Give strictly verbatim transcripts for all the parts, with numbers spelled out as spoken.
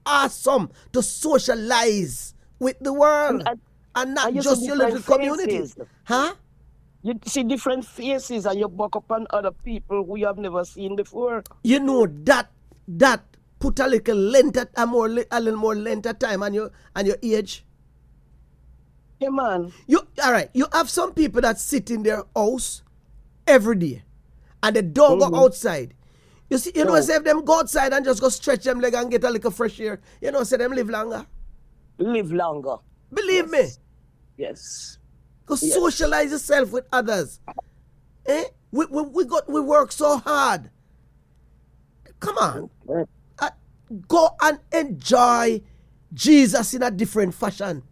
awesome to socialize with the world. And, and, and not and you just see your little different community. faces. Huh? You see different faces and you buck up on other people who you have never seen before. You know that that put a little length at, a more li- a little more length of time on your and your age. Yeah, man. You all right? You have some people that sit in their house every day, and they don't Mhm. go outside. You see, you know, No. say if them go outside and just go stretch them leg and get a little fresh air, you know, say them live longer. Live longer. Believe Yes. me. Yes. Go Yes. socialize yourself with others. Eh? We, we, we got we work so hard. Come on. Okay. Uh, go and enjoy Jesus in a different fashion.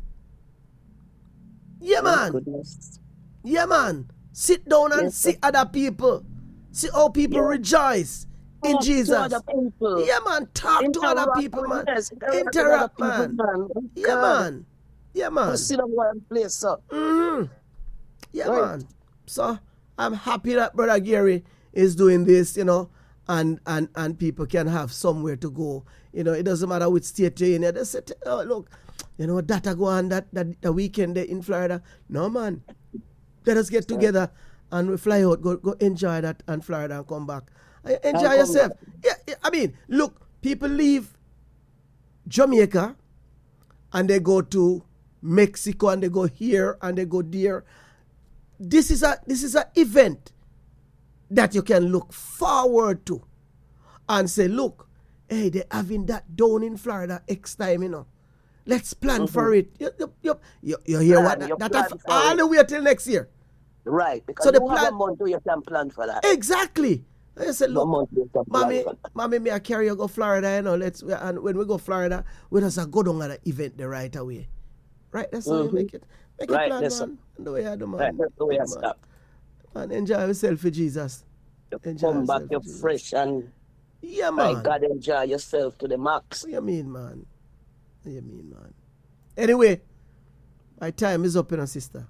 Yeah, My man. goodness. Yeah, man. Sit down and Yes, see sir. other people. See how people Yeah. rejoice in Talk to Jesus. other people. Yeah, man. Talk to other Interact people, with- man. yes, interact with other Interact, people, man. man. Yeah, God. man. Yeah, man. Go sit down one place up. Mm-hmm. Yeah, Right. man. So I'm happy that Brother Gary is doing this, you know, and and and people can have somewhere to go. You know, it doesn't matter which state you're in. They say, oh, look, you know, that I go on that, that the weekend there in Florida. No, man. Let us get together and we fly out, go go enjoy that and Florida and come back. Uh, Enjoy come yourself. Yeah, yeah, I mean, look, people leave Jamaica and they go to Mexico and they go here and they go there. This is a this is an event that you can look forward to and say, look, hey, they're having that down in Florida X time, you know. Let's plan for it. You, you, you, you, you hear Plan, what? you That, plan that for all it. the way till next year. Right. Because So the you have plan- a month where you can plan for that. Exactly. I said, A look, month you can plan mommy, for that. mommy, me I carry you go Florida, you know. Let's and when we go Florida, we just a go down at the event the right away. Right? That's how you Mhm. make it. Make Right, it plan, that's man. And the way I do, man. Right, that's the way I Man. stop. And enjoy yourself for Jesus. You Enjoy come back, yourself, you're Jesus. fresh and Yeah, my man. God, enjoy yourself to the max. What you mean, man? What you mean, man? Anyway, my time is up, you know, sister.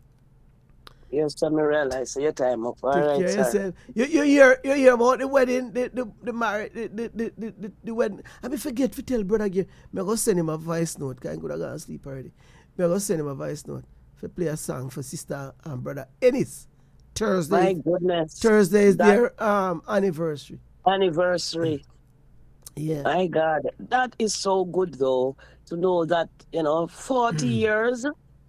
Yes, sir, me realize so your time up. All Take right, care of sir. yourself. You, you hear you hear about the wedding, the the the marriage, the the, the, the, the, the wedding. I mean, forget to tell brother again. Me go send him a voice note. Cause I'm gonna go and sleep already. Me go send him a voice note. For play a song for sister and brother Ennis. Thursday. My goodness. Thursday is That their um anniversary. anniversary. Yeah. My God, that is so good though to know that you know forty years.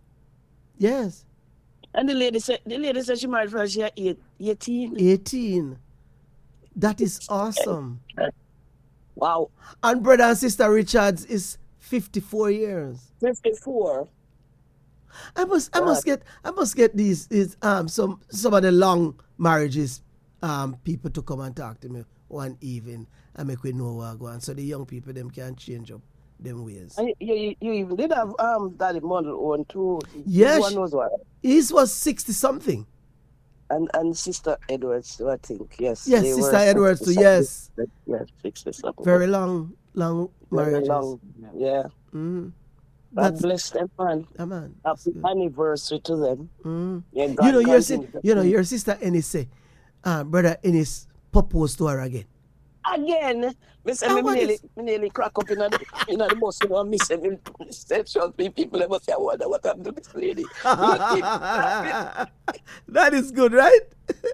Yes. And the lady said, the lady said she married for she eight, eighteen. eighteen. That is awesome. Wow, And brother and sister Richards is fifty-four years. fifty-four. I must I must get I must get these these um some some of the long marriages um people to come and talk to me one evening and make we know what I go on so the young people them can change up them ways. And you, you, you even did have um Daddy Model one too. Yes. One was what? His was sixty something. And and Sister Edwards too, I think. Yes. Yes, they Sister were Edwards too, sixty yes. something. Yes, sixty something. Very long, long Very marriages. long. Yeah. Mm-hmm. God That's bless them, man. yeah, man. That's Happy good. anniversary to them. Mm. Yeah, You God know, your si- continue to- you know, your sister Ennis say, uh, brother Ennis proposed to her again. Again, me say Ah, me what nearly, is- me nearly crack up in the in the bus, you know, and me say me sexual people they must say, I wonder what happened to this lady. That is good, right?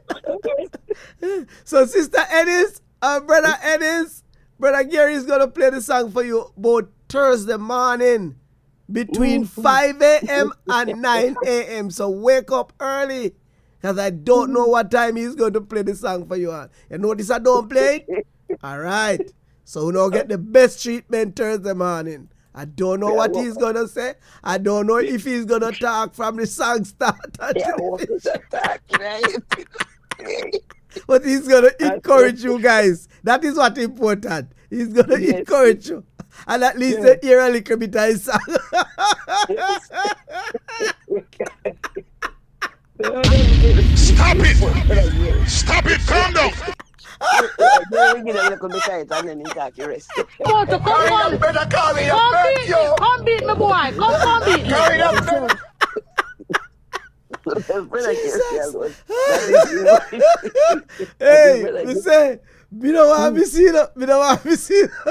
So, Sister Ennis, uh, Brother Ennis, Brother Gary is going to play the song for you both Thursday morning between five a.m. and nine a.m. So, wake up early because I don't know what time he's going to play the song for you on. You notice I don't play it? All right. So, we now get the best treatment Thursday morning. I don't know what he's going to say. I don't know if he's going to talk from the song start. Yeah, what is that? Right? But he's going to encourage you guys. That is what important. He's going to Yes. encourage you. And at least Yes. you hear a little bit of his song. Stop it! Stop it! Calm down! You give a little bit of it and then you talk the rest. Go to come on. Better call me Come up, beat me. yo! Come beat me, boy. Come, come beat me. Carry up, better. Hey, me say, me don't want to see it. Me don't want to see it.